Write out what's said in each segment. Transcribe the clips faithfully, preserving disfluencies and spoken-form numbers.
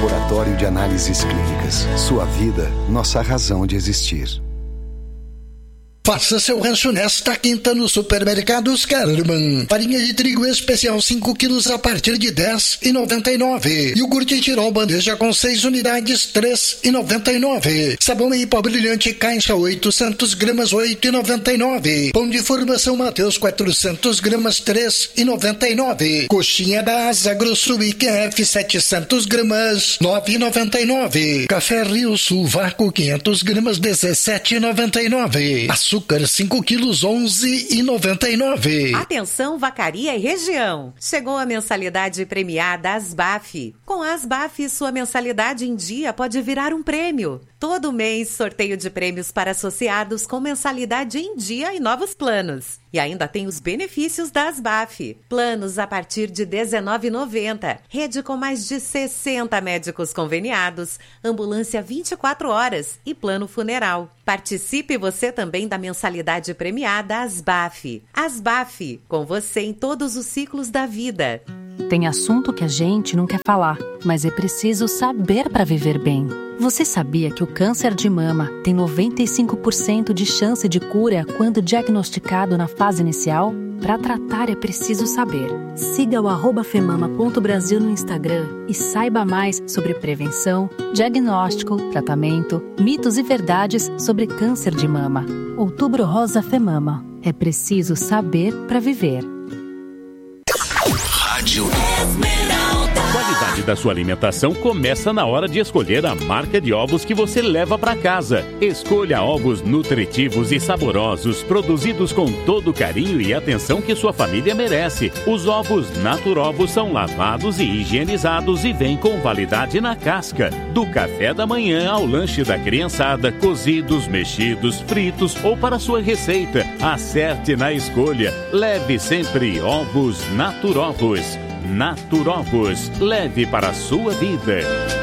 Laboratório de Análises Clínicas. Sua vida, nossa razão de existir. Faça seu rancho nesta quinta no Supermercados Kerman. Farinha de trigo especial cinco quilos a partir de dez reais e noventa e nove centavos. Iogurte Tirol bandeja com seis unidades, três reais e noventa e nove centavos. Sabão em pó brilhante caixa oitocentos gramas, oito reais e noventa e nove centavos. Pão de formação Mateus quatrocentos gramas, três reais e noventa e nove centavos. Coxinha da Asa Grosso I Q F setecentos gramas, nove reais e noventa e nove centavos. Café Rio Sul Vácuo quinhentos gramas, dezessete reais e noventa e nove centavos. Açúcar cinco quilos, onze reais e noventa e nove centavos. Atenção Vacaria e região. Chegou a mensalidade premiada Asbaf. Com a Asbaf, sua mensalidade em dia pode virar um prêmio. Todo mês, sorteio de prêmios para associados com mensalidade em dia e novos planos. E ainda tem os benefícios da Asbaf. Planos a partir de dezenove reais e noventa centavos. Rede com mais de sessenta médicos conveniados. Ambulância vinte e quatro horas e plano funeral. Participe você também da mensalidade premiada Asbaf. Asbaf, com você em todos os ciclos da vida. Tem assunto que a gente não quer falar, mas é preciso saber para viver bem. Você sabia que o câncer de mama tem noventa e cinco por cento de chance de cura quando diagnosticado na fase inicial? Para tratar é preciso saber. Siga o arroba femama ponto brasil no Instagram e saiba mais sobre prevenção, diagnóstico, tratamento, mitos e verdades sobre câncer de mama. Outubro Rosa Femama. É preciso saber para viver. Rádio Esmeralda. A qualidade da sua alimentação começa na hora de escolher a marca de ovos que você leva para casa. Escolha ovos nutritivos e saborosos, produzidos com todo o carinho e atenção que sua família merece. Os ovos Naturovos são lavados e higienizados e vêm com validade na casca. Do café da manhã ao lanche da criançada, cozidos, mexidos, fritos ou para sua receita. Acerte na escolha. Leve sempre ovos Naturovos. Naturovos, leve para a sua vida.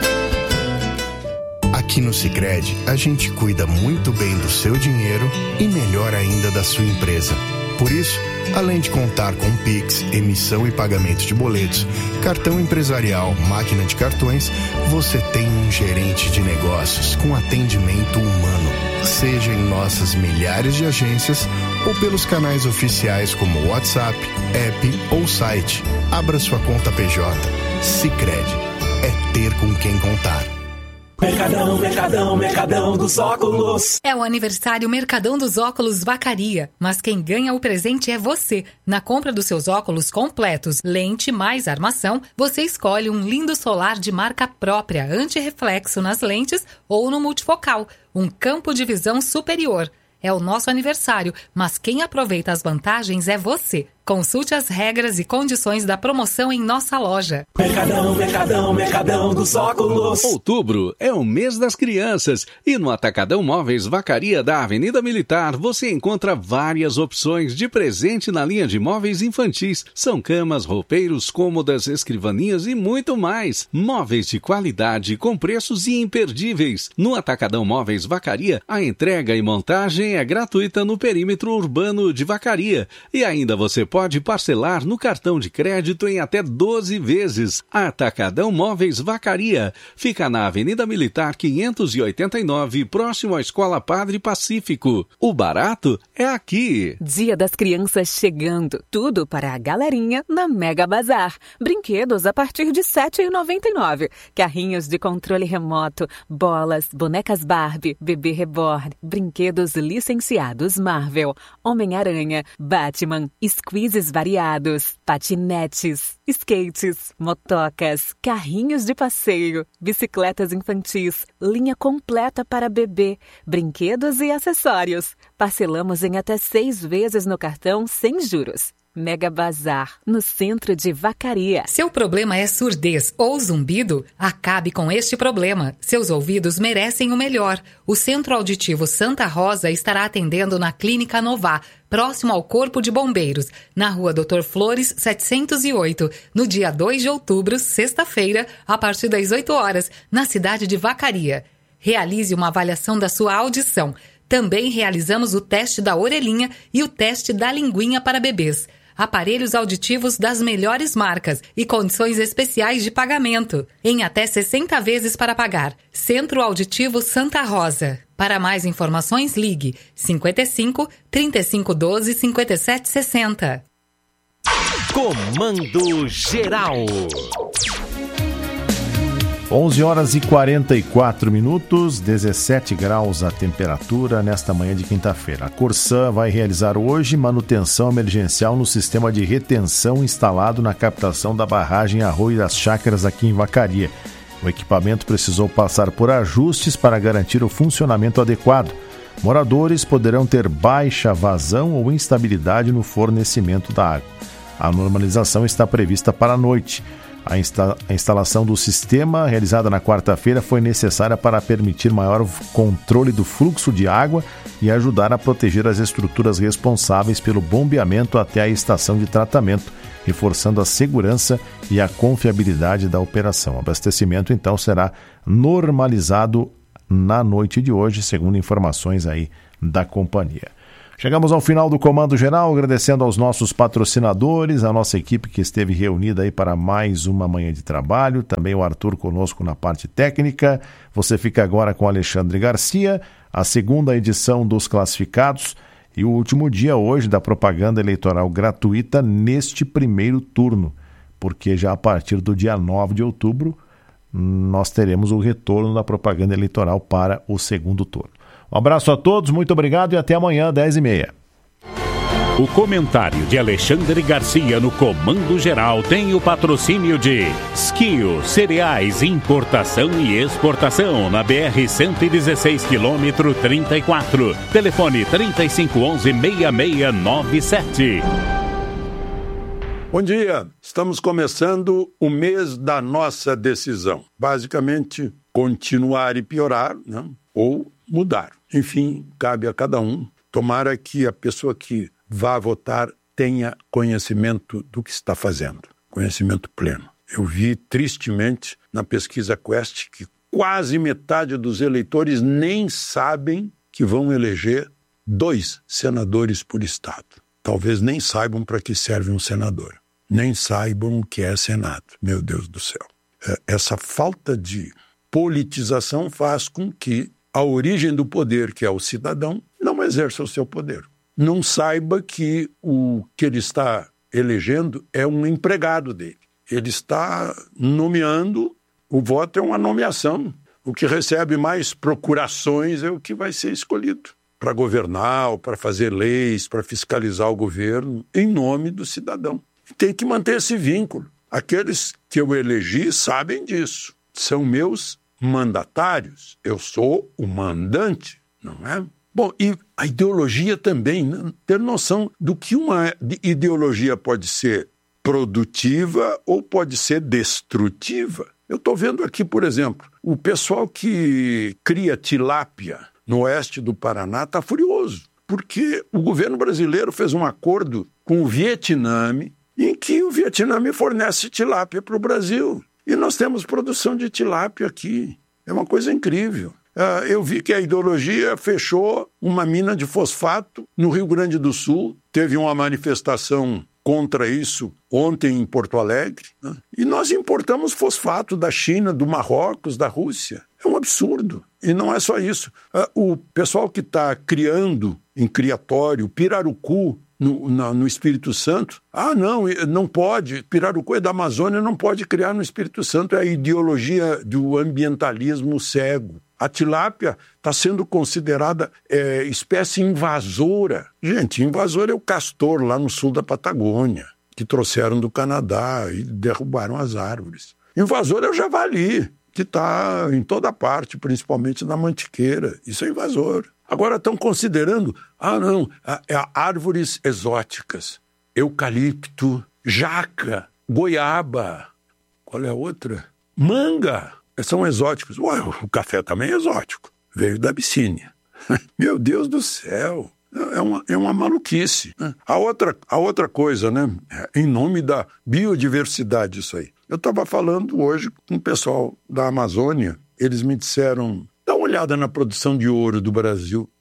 Aqui no Sicredi, a gente cuida muito bem do seu dinheiro e melhor ainda da sua empresa. Por isso, além de contar com Pix, emissão e pagamento de boletos, cartão empresarial, máquina de cartões, você tem um gerente de negócios com atendimento humano. Seja em nossas milhares de agências ou pelos canais oficiais como WhatsApp, app ou site. Abra sua conta P J. Sicredi. É ter com quem contar. Mercadão, Mercadão, Mercadão dos Óculos. É o aniversário Mercadão dos Óculos Vacaria, mas quem ganha o presente é você. Na compra dos seus óculos completos, lente mais armação, você escolhe um lindo solar de marca própria, anti-reflexo nas lentes ou no multifocal, um campo de visão superior. É o nosso aniversário, mas quem aproveita as vantagens é você. Consulte as regras e condições da promoção em nossa loja. Mercadão, Mercadão, Mercadão dos Óculos. Outubro é o mês das crianças e no Atacadão Móveis Vacaria da Avenida Militar você encontra várias opções de presente na linha de móveis infantis. São camas, roupeiros, cômodas, escrivaninhas e muito mais. Móveis de qualidade com preços imperdíveis. No Atacadão Móveis Vacaria, a entrega e montagem é gratuita no perímetro urbano de Vacaria. E ainda você pode Pode parcelar no cartão de crédito em até doze vezes. Atacadão Móveis Vacaria. Fica na Avenida Militar quinhentos e oitenta e nove, próximo à Escola Padre Pacífico. O barato é aqui. Dia das Crianças chegando. Tudo para a galerinha na Mega Bazar. Brinquedos a partir de sete reais e noventa e nove centavos. Carrinhos de controle remoto, bolas, bonecas Barbie, bebê reborn, brinquedos licenciados Marvel, Homem-Aranha, Batman, Squeeze variados, patinetes, skates, motocas, carrinhos de passeio, bicicletas infantis, linha completa para bebê, brinquedos e acessórios. Parcelamos em até seis vezes no cartão sem juros. Mega Bazar, no centro de Vacaria. Seu problema é surdez ou zumbido? Acabe com este problema. Seus ouvidos merecem o melhor. O Centro Auditivo Santa Rosa estará atendendo na Clínica Nová, próximo ao Corpo de Bombeiros, na Rua doutor Flores, setecentos e oito, no dia dois de outubro, sexta-feira, a partir das oito horas, na cidade de Vacaria. Realize uma avaliação da sua audição. Também realizamos o teste da orelhinha e o teste da linguinha para bebês. Aparelhos auditivos das melhores marcas e condições especiais de pagamento. Em até sessenta vezes para pagar. Centro Auditivo Santa Rosa. Para mais informações, ligue cinquenta e cinco, trinta e cinco doze, cinquenta e sete sessenta. Comando Geral. onze horas e quarenta e quatro minutos, dezessete graus a temperatura nesta manhã de quinta-feira. A Corsã vai realizar hoje manutenção emergencial no sistema de retenção instalado na captação da barragem Arroio das Chácaras aqui em Vacaria. O equipamento precisou passar por ajustes para garantir o funcionamento adequado. Moradores poderão ter baixa vazão ou instabilidade no fornecimento da água. A normalização está prevista para a noite. A, insta- a instalação do sistema, realizada na quarta-feira, foi necessária para permitir maior controle do fluxo de água e ajudar a proteger as estruturas responsáveis pelo bombeamento até a estação de tratamento, reforçando a segurança e a confiabilidade da operação. O abastecimento, então, será normalizado na noite de hoje, segundo informações aí da companhia. Chegamos ao final do Comando Geral, agradecendo aos nossos patrocinadores, a nossa equipe que esteve reunida aí para mais uma manhã de trabalho, também o Arthur conosco na parte técnica. Você fica agora com Alexandre Garcia, a segunda edição dos classificados e o último dia hoje da propaganda eleitoral gratuita neste primeiro turno, porque já a partir do dia nove de outubro nós teremos o retorno da propaganda eleitoral para o segundo turno. Um abraço a todos, muito obrigado e até amanhã, dez e meia. O comentário de Alexandre Garcia no Comando Geral tem o patrocínio de Skio, cereais, importação e exportação na B R cento e dezesseis, quilômetro trinta e quatro. Telefone trinta e cinco onze, seis seis nove sete. Bom dia, estamos começando o mês da nossa decisão. Basicamente, continuar e piorar, né? Ou mudar. Enfim, cabe a cada um. Tomara que a pessoa que vá votar tenha conhecimento do que está fazendo, conhecimento pleno. Eu vi tristemente na pesquisa Quest que quase metade dos eleitores nem sabem que vão eleger dois senadores por estado. Talvez nem saibam para que serve um senador, nem saibam o que é Senado. Meu Deus do céu. Essa falta de politização faz com que a origem do poder, que é o cidadão, não exerça o seu poder. Não saiba que o que ele está elegendo é um empregado dele. Ele está nomeando, o voto é uma nomeação. O que recebe mais procurações é o que vai ser escolhido para governar, ou para fazer leis, para fiscalizar o governo, em nome do cidadão. Tem que manter esse vínculo. Aqueles que eu elegi sabem disso. São meus mandatários, eu sou o mandante, não é? Bom, e a ideologia também, né? Ter noção do que uma ideologia pode ser produtiva ou pode ser destrutiva. Eu estou vendo aqui, por exemplo, o pessoal que cria tilápia no oeste do Paraná está furioso, porque o governo brasileiro fez um acordo com o Vietnã em que o Vietnã fornece tilápia para o Brasil. E nós temos produção de tilápia aqui. É uma coisa incrível. Uh, eu vi que a ideologia fechou uma mina de fosfato no Rio Grande do Sul. Teve uma manifestação contra isso ontem em Porto Alegre. Né? E nós importamos fosfato da China, do Marrocos, da Rússia. É um absurdo. E não é só isso. Uh, o pessoal que está criando em criatório pirarucu No, na, no Espírito Santo. Ah, não, não pode. Pirarucu é da Amazônia, não pode criar no Espírito Santo. É a ideologia do ambientalismo cego. A tilápia está sendo considerada é, espécie invasora. Gente, invasor é o castor lá no sul da Patagônia, que trouxeram do Canadá e derrubaram as árvores. Invasor é o javali, que está em toda parte, principalmente na Mantiqueira. Isso é invasor. Agora estão considerando, ah não, é árvores exóticas, eucalipto, jaca, goiaba, qual é a outra? Manga, são exóticos. Ué, o café também é exótico, veio da Abissínia. Meu Deus do céu, é uma, é uma maluquice. A outra, a outra coisa, né, em nome da biodiversidade isso aí. Eu estava falando hoje com o pessoal da Amazônia, eles me disseram... Dá uma olhada na produção de ouro do Brasil.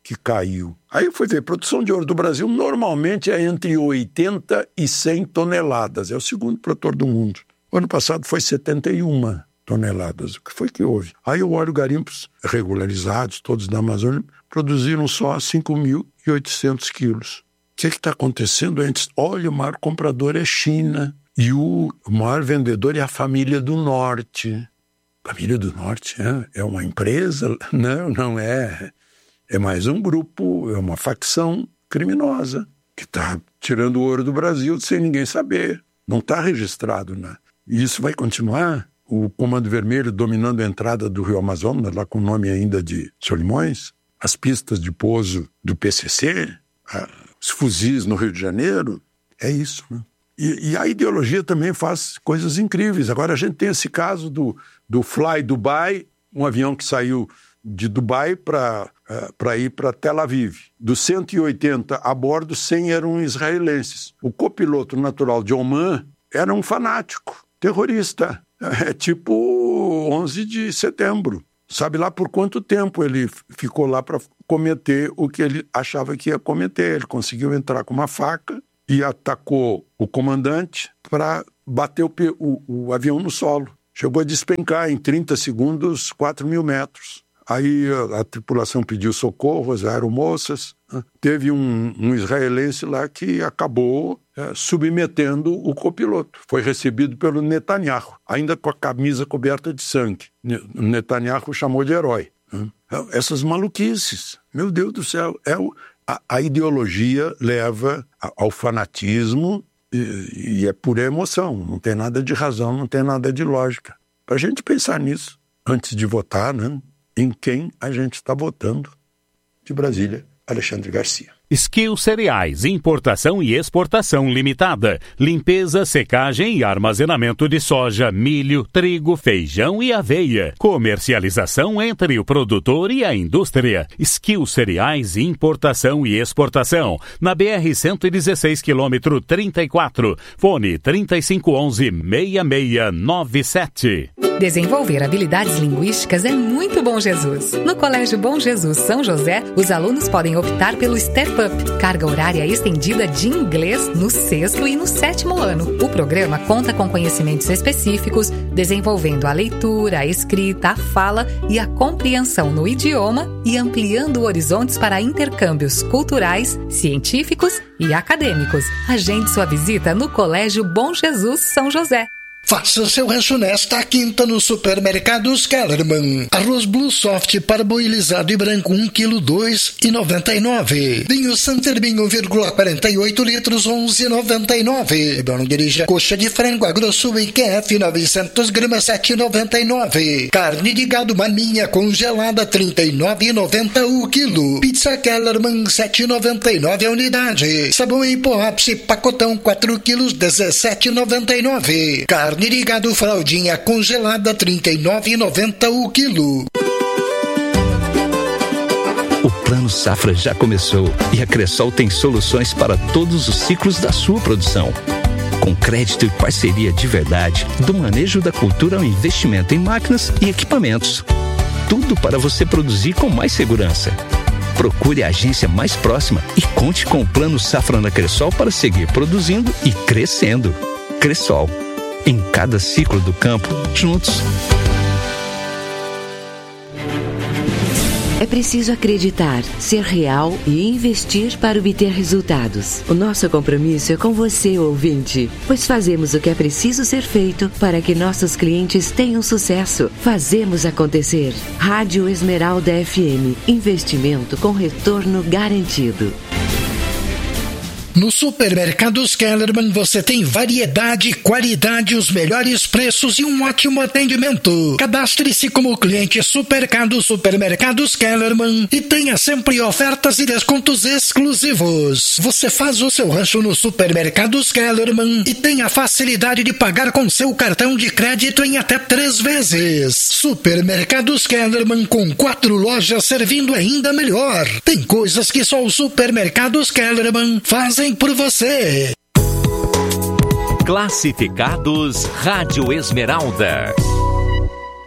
que caiu. Aí eu fui ver, produção de ouro do Brasil normalmente é entre oitenta e cem toneladas, é o segundo produtor do mundo. O ano passado foi setenta e uma toneladas. O que foi que houve? Aí eu olho garimpos regularizados, todos da Amazônia, produziram só cinco mil e oitocentos quilos. O que está acontecendo antes? Olha, o maior comprador é China e o maior vendedor é a família do Norte. Família do Norte é, é uma empresa? Não, não é. É mais um grupo, é uma facção criminosa que está tirando o ouro do Brasil sem ninguém saber. Não está registrado, né? E isso vai continuar? O Comando Vermelho dominando a entrada do Rio Amazonas, lá com o nome ainda de Solimões, as pistas de pouso do P C C, os fuzis no Rio de Janeiro, é isso, né? E, e a ideologia também faz coisas incríveis. Agora a gente tem esse caso do, do Fly Dubai, um avião que saiu de Dubai para uh, para ir para Tel Aviv. Dos cento e oitenta a bordo, cem eram israelenses. O copiloto natural de Oman era um fanático, terrorista. É tipo onze de setembro. Sabe lá por quanto tempo ele ficou lá para cometer o que ele achava que ia cometer. Ele conseguiu entrar com uma faca e atacou o comandante para bater o, o, o avião no solo. Chegou a despencar em trinta segundos, quatro mil metros. Aí a, a tripulação pediu socorro, as aeromoças. Né? Teve um, um israelense lá que acabou é, submetendo o copiloto. Foi recebido pelo Netanyahu, ainda com a camisa coberta de sangue. O Netanyahu chamou de herói. Né? Essas maluquices, meu Deus do céu, é o, a, a ideologia leva ao fanatismo e, e é pura emoção, não tem nada de razão, não tem nada de lógica. Para a gente pensar nisso, antes de votar, né? Em quem a gente está votando. De Brasília, Alexandre Garcia. Skill Cereais, importação e exportação limitada. Limpeza, secagem e armazenamento de soja, milho, trigo, feijão e aveia. Comercialização entre o produtor e a indústria. Skill Cereais, importação e exportação. Na B R cento e dezesseis, quilômetro trinta e quatro. Fone trinta e cinco onze, seis seis nove sete. Desenvolver habilidades linguísticas é muito Bom Jesus. No Colégio Bom Jesus São José, os alunos podem optar pelo Step Up, carga horária estendida de inglês no sexto e no sétimo ano. O programa conta com conhecimentos específicos, desenvolvendo a leitura, a escrita, a fala e a compreensão no idioma e ampliando horizontes para intercâmbios culturais, científicos e acadêmicos. Agende sua visita no Colégio Bom Jesus São José. Faça seu rancho nesta quinta no Supermercados Kellerman. Arroz Blue Soft parboilizado e branco um quilo dois e noventa e nove. Vinho Santermin um vírgula quarenta e oito litros onze e noventa e nove. Não dirija coxa de frango agrosul e Q F novecentos gramas sete e noventa e nove. Carne de gado maminha congelada trinta e nove e noventa o quilo. Pizza Kellerman sete e noventa e nove a unidade. Sabão em pó ápice pacotão quatro quilos dezessete e noventa e nove. Carne de gado fraldinha congelada trinta e nove e noventa o quilo. O Plano Safra já começou e a Cressol tem soluções para todos os ciclos da sua produção. Com crédito e parceria de verdade, do manejo da cultura ao investimento em máquinas e equipamentos. Tudo para você produzir com mais segurança. Procure a agência mais próxima e conte com o Plano Safra na Cressol para seguir produzindo e crescendo. Cressol. Em cada ciclo do campo, juntos. É preciso acreditar, ser real e investir para obter resultados. O nosso compromisso é com você, ouvinte, pois fazemos o que é preciso ser feito para que nossos clientes tenham sucesso. Fazemos acontecer. Rádio Esmeralda F M. Investimento com retorno garantido. No Supermercados Kellerman você tem variedade, qualidade, os melhores preços e um ótimo atendimento. Cadastre-se como cliente Supercado Supermercados Kellerman e tenha sempre ofertas e descontos exclusivos. Você faz o seu rancho no Supermercados Kellerman e tem a facilidade de pagar com seu cartão de crédito em até três vezes. Supermercados Kellerman com quatro lojas servindo ainda melhor. Tem coisas que só o Supermercados Kellerman fazem por você. Classificados Rádio Esmeralda.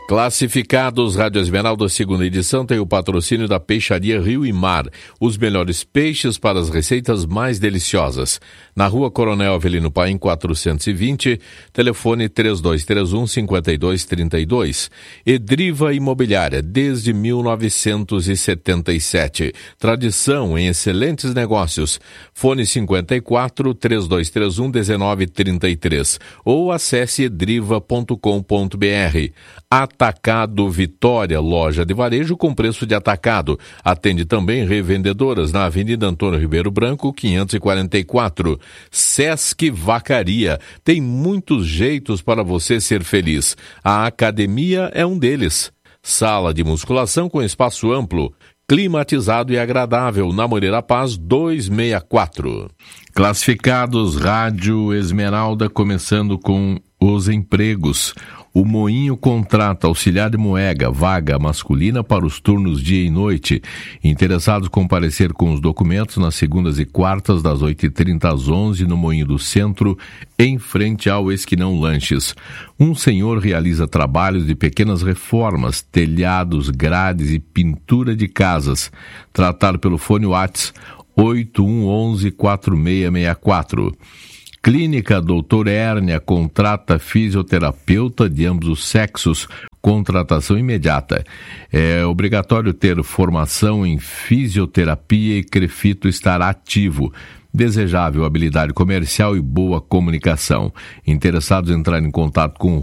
Classificados Rádio Esmeralda, segunda edição, tem o patrocínio da Peixaria Rio e Mar. Os melhores peixes para as receitas mais deliciosas. Na Rua Coronel Avelino Paim, quatrocentos e vinte, telefone três dois três um, cinco dois três dois. Edriva Imobiliária, desde mil novecentos e setenta e sete. Tradição em excelentes negócios. Fone cinquenta e quatro, três dois três um, dezenove trinta e três. Ou acesse edriva ponto com ponto b r. Atacado Vitória, loja de varejo com preço de atacado. Atende também revendedoras na Avenida Antônio Ribeiro Branco, quinhentos e quarenta e quatro. Sesc Vacaria. Tem muitos jeitos para você ser feliz. A academia é um deles. Sala de musculação com espaço amplo, climatizado e agradável, na Moreira Paz duzentos e sessenta e quatro. Classificados Rádio Esmeralda, começando com os empregos. O Moinho contrata auxiliar de moega, vaga masculina para os turnos dia e noite. Interessados comparecer com os documentos nas segundas e quartas, das oito e trinta às onze, no Moinho do Centro, em frente ao Esquinão Lanches. Um senhor realiza trabalhos de pequenas reformas, telhados, grades e pintura de casas. Tratado pelo fone WhatsApp oito um um um, quatro seis seis quatro. Clínica Doutor Hérnia contrata fisioterapeuta de ambos os sexos, contratação imediata. É obrigatório ter formação em fisioterapia e Crefito estar ativo. Desejável habilidade comercial e boa comunicação. Interessados em entrar em contato com